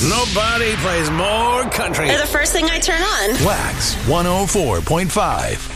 Nobody plays more country. They're the first thing I turn on. Wax 104.5.